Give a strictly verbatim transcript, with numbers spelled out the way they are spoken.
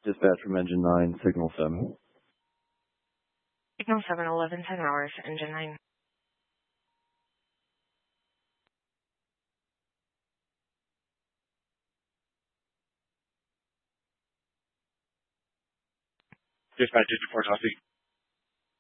Dispatch from Engine nine, Signal seven. Signal seven, eleven, ten hours, Engine nine. Dispatch, District four, Tossy.